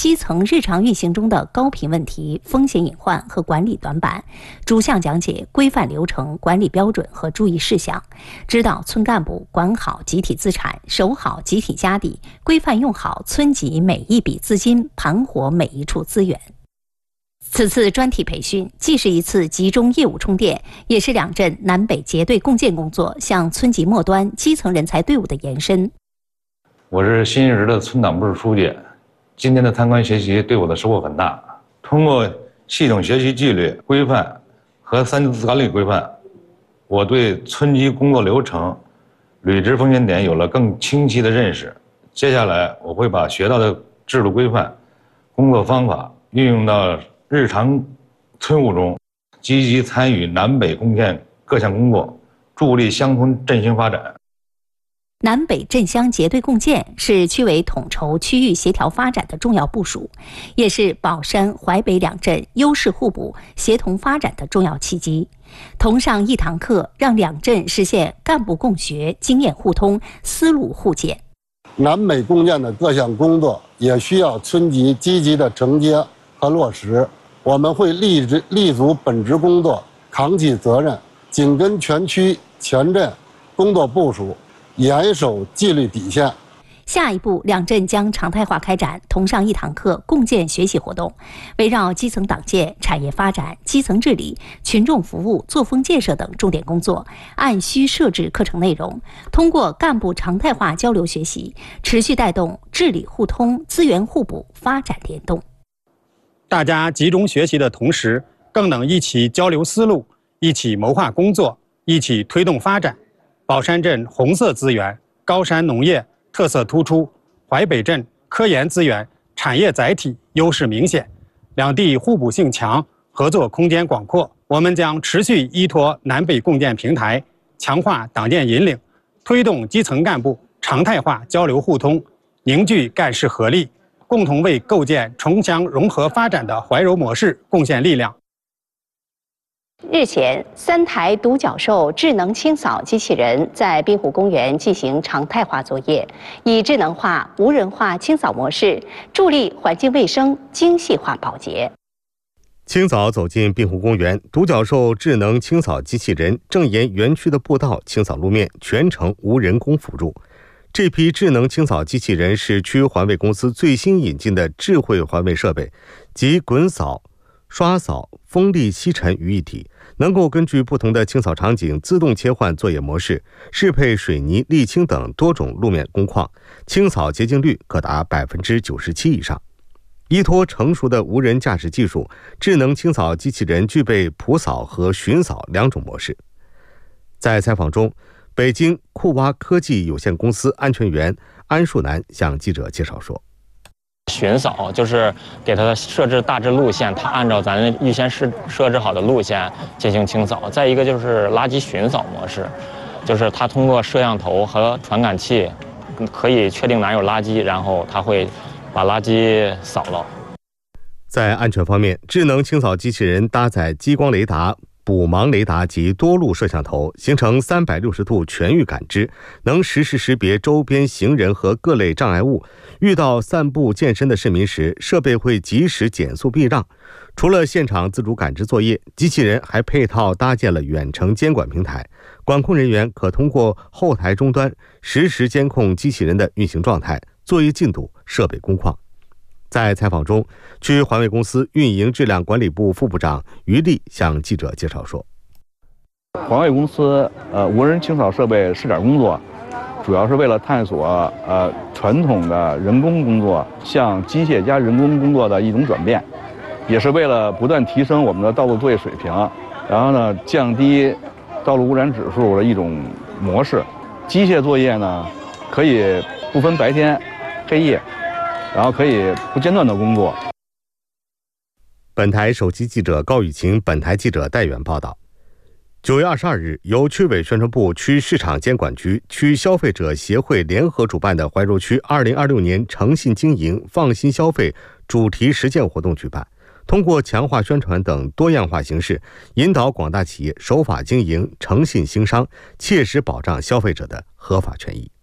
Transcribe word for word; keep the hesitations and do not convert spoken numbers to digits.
基层日常运行中的高频问题、风险隐患和管理短板，逐项讲解规范流程、管理标准和注意事项，指导村干部管好集体资产，守好集体家底，规范用好村级每一笔资金，盘活每一处资源。此次专题培训既是一次集中业务充电，也是两镇南北结对共建工作向村级末端基层人才队伍的延伸。 我是新任的村党部书记，今天的参观学习对我的收获很大。通过系统学习纪律规范和三级管理规范，我对村级工作流程、履职风险点有了更清晰的认识。接下来我会把学到的制度规范、工作方法运用到日常村务中，积极参与南北共建各项工作，助力乡村振兴发展。 南北镇乡结对共建是区委统筹区域协调发展的重要部署，也是宝山、淮北两镇优势互补、协同发展的重要契机。同上一堂课，让两镇实现干部共学、经验互通、思路互鉴。 南北共建的各项工作也需要村级积极的承接和落实。我们会立志立足本职工作，扛起责任，紧跟全区全镇工作部署，严守纪律底线。 下一步，两镇将常态化开展同上一堂课共建学习活动，围绕基层党建、产业发展、基层治理、群众服务、作风建设等重点工作，按需设置课程内容，通过干部常态化交流学习，持续带动治理互通、资源互补、发展联动。 大家集中学习的同时，更能一起交流思路，一起谋划工作，一起推动发展。宝山镇红色资源、高山农业特色突出，淮北镇科研资源、产业载体优势明显，两地互补性强，合作空间广阔。我们将持续依托南北共建平台，强化党建引领，推动基层干部常态化交流互通，凝聚干事合力，共同为构建城乡融合发展的怀柔模式贡献力量。 日前，三台独角兽智能清扫机器人在滨湖公园进行常态化作业，以智能化、无人化清扫模式，助力环境卫生精细化保洁。 清早走进滨湖公园，独角兽智能清扫机器人正沿园区的步道清扫路面，全程无人工辅助。这批智能清扫机器人是区环卫公司最新引进的智慧环卫设备，集滚扫、刷扫、风力吸尘于一体，能够根据不同的清扫场景自动切换作业模式，适配水泥、沥青等多种路面工况，清扫洁净率可达百分之九十七以上。依托成熟的无人驾驶技术，智能清扫机器人具备普扫和巡扫两种模式。在采访中，北京库挖科技有限公司安全员安树南向记者介绍说， 巡扫就是给它设置大致路线，它按照咱预先设设置好的路线进行清扫。再一个就是垃圾巡扫模式，就是它通过摄像头和传感器可以确定哪有垃圾，然后它会把垃圾扫了。 在安全方面，智能清扫机器人搭载激光雷达、捕盲雷达及多路摄像头，形成三百六十度全域感知，能实时识别周边行人和各类障碍物。遇到散步健身的市民时，设备会及时减速避让。除了现场自主感知作业，机器人还配套搭建了远程监管平台，管控人员可通过后台终端实时监控机器人的运行状态、作业进度、设备工况。在采访中，区环卫公司运营质量管理部副部长于丽向记者介绍说， 环卫公司呃无人清扫设备试点工作，主要是为了探索呃传统的人工工作向机械加人工工作的一种转变，也是为了不断提升我们的道路作业水平，然后呢降低道路污染指数的一种模式。机械作业呢可以不分白天黑夜，然后可以不间断的工作。 本台首席记者高雨晴，本台记者戴远报道。九月二十二日，由区委宣传部、区市场监管局、区消费者协会联合主办的怀柔区二零二六年诚信经营、放心消费主题实践活动举办，通过强化宣传等多样化形式，引导广大企业守法经营、诚信兴商，切实保障消费者的合法权益。